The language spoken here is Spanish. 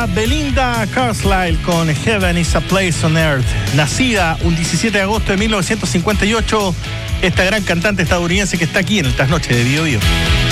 era Belinda Carlisle con Heaven is a Place on Earth. Nacida un 17 de agosto de 1958, esta gran cantante estadounidense que está aquí en el Trasnoche de Bio Bio.